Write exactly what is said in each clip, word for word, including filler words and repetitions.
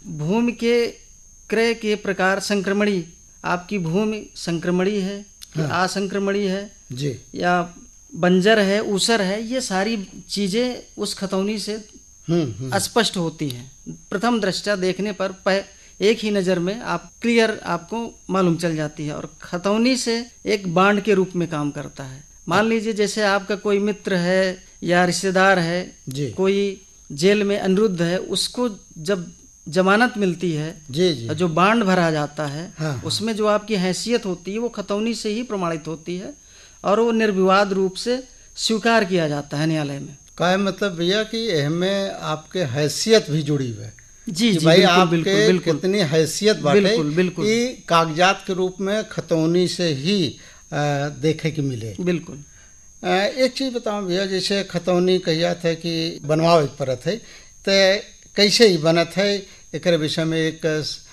भूमि के क्रय के प्रकार संक्रमणी, आपकी भूमि संक्रमणी है कि हाँ। असंक्रमणी है जी या बंजर है, ऊसर है, ये सारी चीजें उस खतौनी से हम्म हम्म स्पष्ट होती हैं। प्रथम दृष्टया देखने पर पह, एक ही नज़र में आप क्लियर आपको मालूम चल जाती है और खतौनी से एक बांड के रूप में काम करता है। मान लीजिए जैसे आपका कोई मित्र है या रिश्तेदार है, जी कोई जेल में अनुरुद्ध है, उसको जब जमानत मिलती है, जी जी जो बांड भरा जाता है, हाँ, हाँ। उसमें जो आपकी हैसियत होती है वो खतौनी से ही प्रमाणित होती है और वो निर्विवाद रूप से स्वीकार किया जाता है न्यायालय में। का है मतलब भैया कि इसमें आपके हैसियत भी जुड़ी हुई है जी कि जी भाई बिल्कुल, आपके बिल्कुल, बिल्कुल, कितनी हैसियत बाटे, बिल्कुल, बिल्कुल। ये कागजात के रूप में खतौनी से ही अ, देखे के मिले। बिल्कुल। अ, एक चीज़ बताऊं भैया, जैसे खतौनी कहिया था कि बनवावे पड़त है, तो कैसे ही बनत है, एक विषय में एक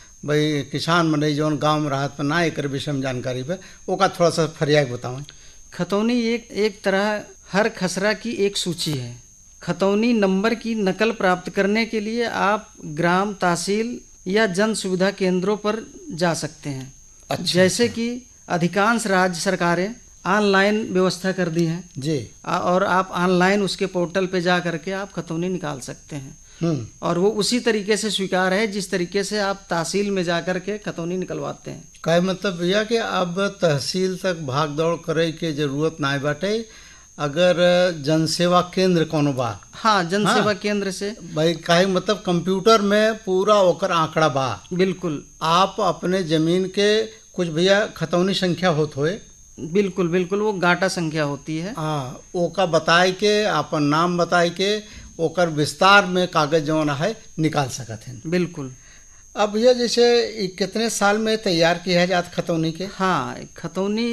भाई किसान मने जौन गांव में रहत पर ना एक विषय में जानकारी पे ओका थोड़ा सा फरियाद बतावें। खतौनी एक एक तरह हर खसरा की एक सूची है। खतौनी नंबर की नकल प्राप्त करने के लिए आप ग्राम, तहसील या जन सुविधा केंद्रों पर जा सकते हैं। अच्छा, जैसे अच्छा। कि अधिकांश राज्य सरकारें ऑनलाइन व्यवस्था कर दी हैं जी आ- और आप ऑनलाइन उसके पोर्टल पे जा करके आप खतौनी निकाल सकते हैं हम्म और वो उसी तरीके से स्वीकार है जिस तरीके से आप तहसील में जा कर के खतौनी निकलवाते हैं। का मतलब भैया कि अब तहसील तक भाग दौड़ करे के जरूरत ना बाटे, अगर जनसेवा केंद्र कोनो बा, हाँ, जन हाँ। सेवा केंद्र से भाई काहे मतलब कंप्यूटर में पूरा ओकर आंकड़ा बा, बिल्कुल आप अपने जमीन के कुछ भैया खतौनी संख्या होत होए, बिल्कुल बिल्कुल वो गाटा संख्या होती है। हाँ ओका बताए के अपन नाम बताए के ओकर विस्तार में कागज जौन है निकाल सकत हैं। बिल्कुल। अब भैया जैसे ई कितने साल में तैयार किया जात खतौनी के? हाँ, खतौनी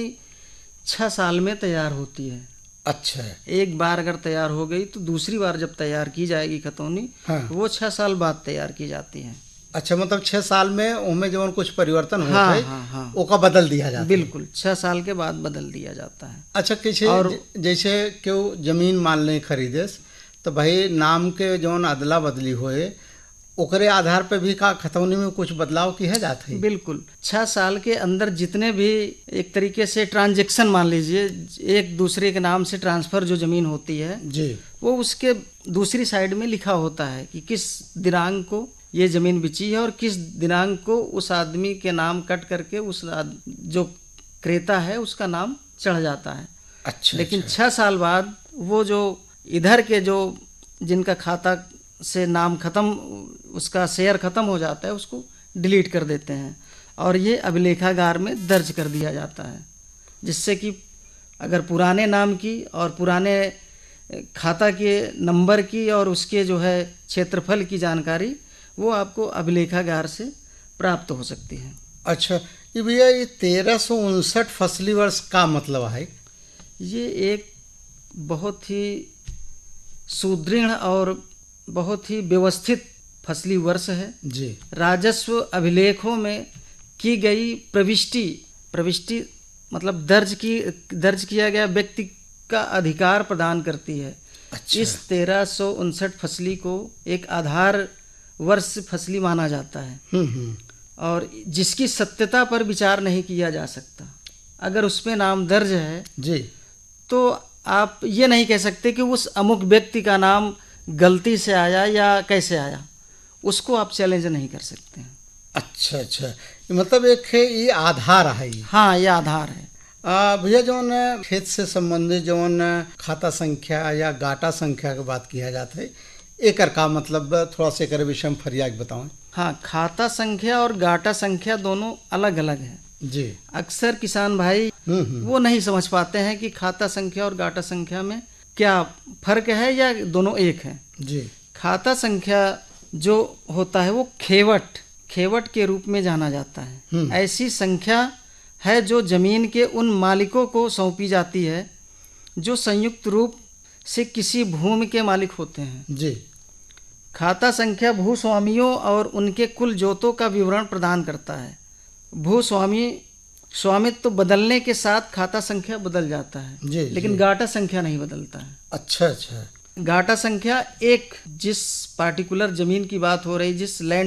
छः साल में तैयार होती है। अच्छा एक बार अगर तैयार हो गई तो दूसरी बार जब तैयार की जाएगी खतौनी, हाँ। वो छः साल बाद तैयार की जाती है। अच्छा मतलब छह साल में उनमें जवन कुछ परिवर्तन होता हाँ है हाँ हाँ ओका बदल दिया जाता है। बिल्कुल, छः साल के बाद बदल दिया जाता है। अच्छा किसी और- ज- जैसे क्यों जमीन मान लें खरीदेस तो भाई नाम के जौन अदला बदली होए ओकरे आधार पे भी का खतौनी में कुछ बदलाव किया जाता है? बिल्कुल, छः साल के अंदर जितने भी एक तरीके से ट्रांजैक्शन मान लीजिए, एक दूसरे के नाम से ट्रांसफ़र जो ज़मीन होती है जी वो उसके दूसरी साइड में लिखा होता है कि किस दिनांक को ये ज़मीन बिची है और किस दिनांक को उस आदमी के नाम कट करके उस आद- जो क्रेता है उसका नाम चढ़ जाता है। अच्छा लेकिन अच्छा। छः साल बाद वो जो इधर के जो जिनका खाता से नाम खत्म, उसका शेयर खत्म हो जाता है, उसको डिलीट कर देते हैं और ये अभिलेखागार में दर्ज कर दिया जाता है, जिससे कि अगर पुराने नाम की और पुराने खाता के नंबर की और उसके जो है क्षेत्रफल की जानकारी वो आपको अभिलेखागार से प्राप्त हो सकती है। अच्छा ये भैया ये तेरह सौ उनसठ फसली वर्ष का मतलब है? ये एक बहुत ही सुदृढ़ और बहुत ही व्यवस्थित फसली वर्ष है। जी राजस्व अभिलेखों में की गई प्रविष्टि प्रविष्टि मतलब दर्ज की दर्ज किया गया व्यक्ति का अधिकार प्रदान करती है। अच्छा इस तेरह सौ उनसठ फसली को एक आधार वर्ष फसली माना जाता है हम्म हम्म और जिसकी सत्यता पर विचार नहीं किया जा सकता। अगर उसमें नाम दर्ज है जी तो आप ये नहीं कह सकते कि उस अमुक व्यक्ति का नाम गलती से आया या कैसे आया, उसको आप चैलेंज नहीं कर सकते हैं। अच्छा अच्छा ये मतलब एक है ये आधार है ये। हाँ, ये आधार है। आ, भैया जौन खेत से संबंधित जौन खाता संख्या या गाटा संख्या की बात किया जाता है, एकर का मतलब थोड़ा सा एकर विषय में फरियाद बताओ। हाँ, खाता संख्या और गाटा संख्या दोनों अलग अलग है। जी अक्सर किसान भाई हम्म हम्म वो नहीं समझ पाते हैं कि खाता संख्या और गाटा संख्या में क्या फर्क है या दोनों एक है। जी खाता संख्या जो होता है वो खेवट खेवट के रूप में जाना जाता है। हम्म। ऐसी संख्या है जो जमीन के उन मालिकों को सौंपी जाती है जो संयुक्त रूप से किसी भूमि के मालिक होते हैं। जी खाता संख्या भूस्वामियों और उनके कुल जोतों का विवरण प्रदान करता है। भूस्वामी स्वामित्व तो बदलने के साथ खाता संख्या बदल जाता है, जी, लेकिन जी। गाटा संख्या नहीं बदलता है। अच्छा अच्छा गाटा संख्या एक जिस पार्टिकुलर जमीन की बात हो रही, जिस लैंड